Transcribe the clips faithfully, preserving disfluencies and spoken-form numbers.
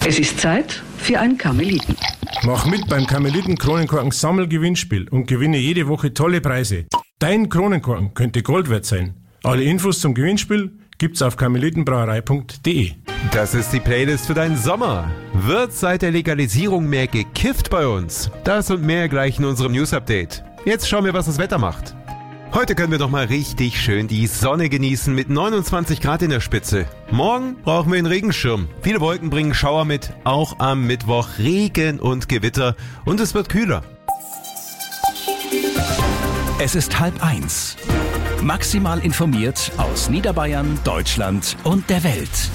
Es ist Zeit für ein Karmeliten. Mach mit beim Karmeliten-Kronenkorken-Sammelgewinnspiel und gewinne jede Woche tolle Preise. Dein Kronenkorken könnte Gold wert sein. Alle Infos zum Gewinnspiel gibt's auf karmelitenbrauerei punkt de. Das ist die Playlist für deinen Sommer. Wird seit der Legalisierung mehr gekifft bei uns? Das und mehr gleich in unserem News-Update. Jetzt schauen wir, was das Wetter macht. Heute können wir doch mal richtig schön die Sonne genießen mit neunundzwanzig Grad in der Spitze. Morgen brauchen wir einen Regenschirm. Viele Wolken bringen Schauer mit, auch am Mittwoch Regen und Gewitter und es wird kühler. Es ist halb eins. Maximal informiert aus Niederbayern, Deutschland und der Welt.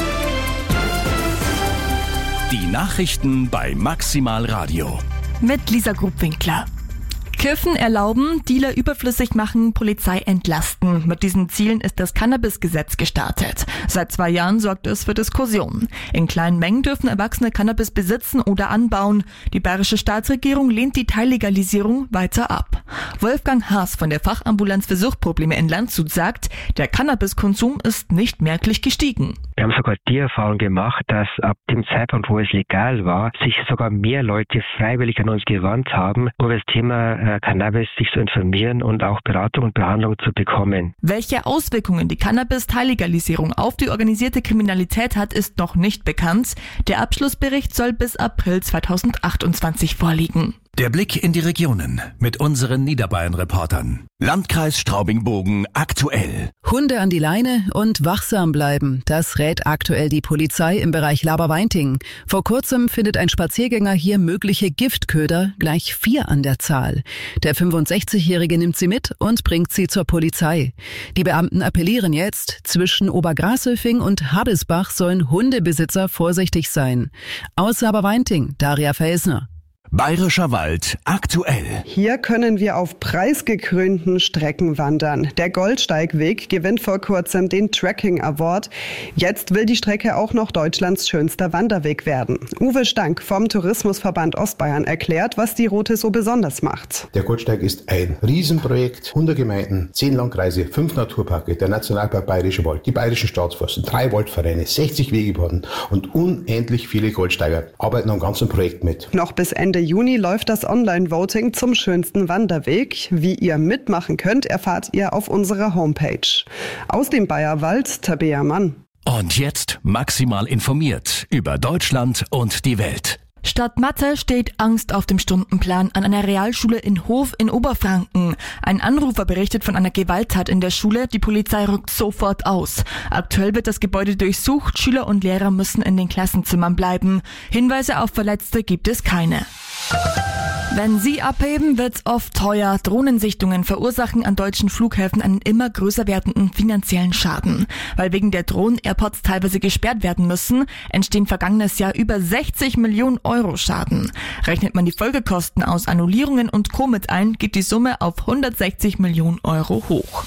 Die Nachrichten bei Maximal Radio. Mit Lisa Grubwinkler. Kiffen erlauben, Dealer überflüssig machen, Polizei entlasten. Mit diesen Zielen ist das Cannabis-Gesetz gestartet. Seit zwei Jahren sorgt es für Diskussionen. In kleinen Mengen dürfen Erwachsene Cannabis besitzen oder anbauen. Die bayerische Staatsregierung lehnt die Teillegalisierung weiter ab. Wolfgang Haas von der Fachambulanz für Suchtprobleme in Landshut sagt, der Cannabiskonsum ist nicht merklich gestiegen. Wir haben sogar die Erfahrung gemacht, dass ab dem Zeitpunkt, wo es legal war, sich sogar mehr Leute freiwillig an uns gewandt haben, über das Thema äh, Cannabis sich zu informieren und auch Beratung und Behandlung zu bekommen. Welche Auswirkungen die Cannabis-Teillegalisierung auf die organisierte Kriminalität hat, ist noch nicht bekannt. Der Abschlussbericht soll bis April zweitausendachtundzwanzig vorliegen. Der Blick in die Regionen mit unseren Niederbayern-Reportern. Landkreis Straubing-Bogen aktuell. Hunde an die Leine und wachsam bleiben. Das rät aktuell die Polizei im Bereich Laberweinting. Vor kurzem findet ein Spaziergänger hier mögliche Giftköder, gleich vier an der Zahl. Der fünfundsechzigjährige nimmt sie mit und bringt sie zur Polizei. Die Beamten appellieren jetzt, zwischen Obergrashöfing und Habelsbach sollen Hundebesitzer vorsichtig sein. Aus Laberweinting, Daria Felsner. Bayerischer Wald aktuell. Hier können wir auf preisgekrönten Strecken wandern. Der Goldsteigweg gewinnt vor kurzem den Trekking Award. Jetzt will die Strecke auch noch Deutschlands schönster Wanderweg werden. Uwe Stank vom Tourismusverband Ostbayern erklärt, was die Route so besonders macht. Der Goldsteig ist ein Riesenprojekt. hundert Gemeinden, zehn Landkreise, fünf Naturparke, der Nationalpark Bayerischer Wald, die Bayerischen Staatsforsten, drei Waldvereine, sechzig Wegebahnen und unendlich viele Goldsteiger arbeiten am ganzen Projekt mit. Noch bis Ende Juni läuft das Online-Voting zum schönsten Wanderweg. Wie ihr mitmachen könnt, erfahrt ihr auf unserer Homepage. Aus dem Bayerwald, Tabea Mann. Und jetzt maximal informiert über Deutschland und die Welt. Statt Mathe steht Angst auf dem Stundenplan an einer Realschule in Hof in Oberfranken. Ein Anrufer berichtet von einer Gewalttat in der Schule. Die Polizei rückt sofort aus. Aktuell wird das Gebäude durchsucht. Schüler und Lehrer müssen in den Klassenzimmern bleiben. Hinweise auf Verletzte gibt es keine. Wenn sie abheben, wird's oft teuer. Drohnensichtungen verursachen an deutschen Flughäfen einen immer größer werdenden finanziellen Schaden. Weil wegen der Drohnen-Airports teilweise gesperrt werden müssen, entstehen vergangenes Jahr über sechzig Millionen Euro Schaden. Rechnet man die Folgekosten aus Annullierungen und Co. mit ein, geht die Summe auf hundertsechzig Millionen Euro hoch.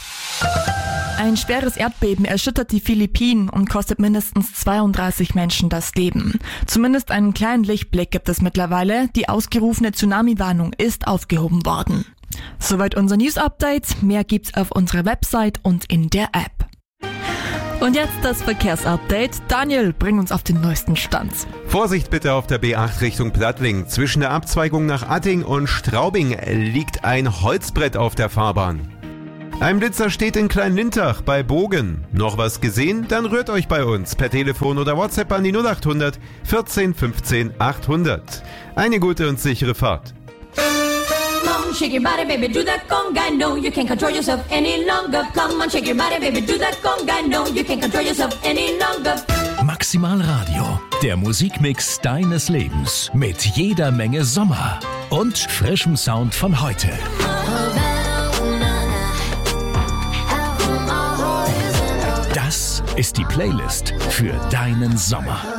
Ein schweres Erdbeben erschüttert die Philippinen und kostet mindestens zweiunddreißig Menschen das Leben. Zumindest einen kleinen Lichtblick gibt es mittlerweile. Die ausgerufene Tsunami-Warnung ist aufgehoben worden. Soweit unser News-Update. Mehr gibt's auf unserer Website und in der App. Und jetzt das Verkehrsupdate. Daniel, bring uns auf den neuesten Stand. Vorsicht bitte auf der B acht Richtung Plattling. Zwischen der Abzweigung nach Atting und Straubing liegt ein Holzbrett auf der Fahrbahn. Ein Blitzer steht in Kleinlintach bei Bogen. Noch was gesehen? Dann rührt euch bei uns per Telefon oder WhatsApp an die null acht hundert vierzehn fünfzehn achthundert. Eine gute und sichere Fahrt. Come on, shake your body, baby, do that conga. No, you can't control yourself any longer. Come on, shake your body, baby, do that conga. No, you can't control yourself any longer. Maximal Radio, der Musikmix deines Lebens mit jeder Menge Sommer und frischem Sound von heute. Das ist die Playlist für deinen Sommer.